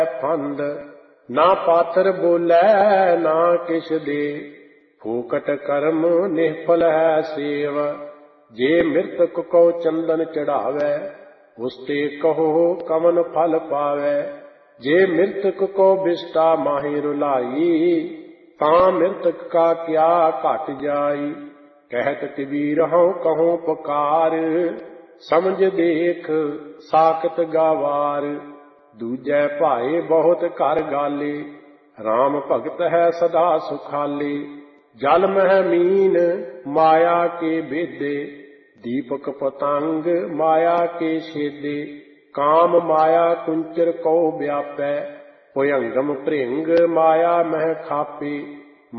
फंद, ना पात्र बोलै ना किछ दे। फूकट कर्म निष्फल है सेव, जे मृतक को चंदन चढ़ावै, उसते कहो कवन फल पावै। जे मृतक को बिष्टा माहि रुलाई, तां मृतक का क्या घट जाई। कहत कबीर हूँ कहूँ पुकार, समझ देख साकत गावार। दूजै भाए बहुत कर गाले, राम भगत है सदा सुखाले। जल मह मीन माया के भेदे, दीपक पतंग माया के छेदे। काम माया कुंचर को व्यापै, भुजंगम भृंग माया मह खापे।